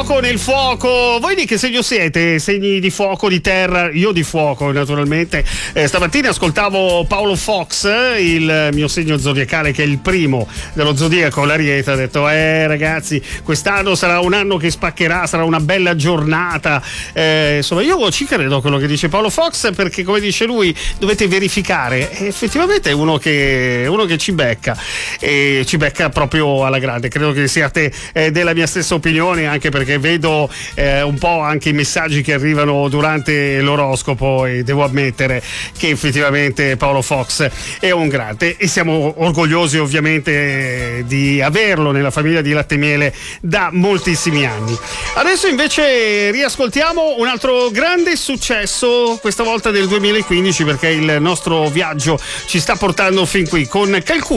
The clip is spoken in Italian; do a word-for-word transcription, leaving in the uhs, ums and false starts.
fuoco nel fuoco. Voi di che segno siete? Segni di fuoco, di terra? Io di fuoco, naturalmente. Eh, stamattina ascoltavo Paolo Fox, il mio segno zodiacale, che è il primo dello zodiaco, l'Ariete. Ha detto: eh ragazzi, quest'anno sarà un anno che spaccherà, sarà una bella giornata. Eh, insomma, io ci credo a quello che dice Paolo Fox, perché come dice lui dovete verificare. E effettivamente è uno che, uno che ci becca, e ci becca proprio alla grande. Credo che siate eh, della mia stessa opinione, anche perché vedo eh, un po' anche i messaggi che arrivano durante l'oroscopo, e devo ammettere che effettivamente Paolo Fox è un grande, e siamo orgogliosi ovviamente di averlo nella famiglia di Latte e Miele da moltissimi anni. Adesso invece riascoltiamo un altro grande successo, questa volta del duemilaquindici, perché il nostro viaggio ci sta portando fin qui con Calcutta.